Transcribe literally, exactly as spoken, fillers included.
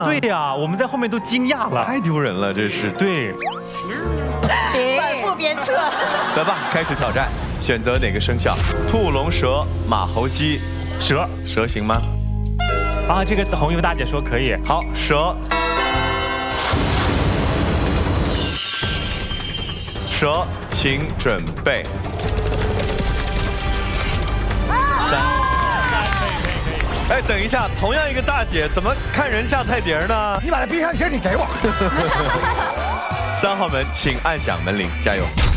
对呀，我们在后面都惊讶了， 太丢人了，这是。 对， 反复鞭策。 来吧，开始挑战，选择哪个生肖？兔、龙、蛇、马、猴、鸡。 蛇， 蛇行吗？ 啊，这个红油大姐说可以。 好，蛇。蛇，请准备。三。哎，等一下，同样一个大姐，怎么看人下菜碟呢？ 你把它冰箱贴你给我。 三号门，请按响门铃，加油。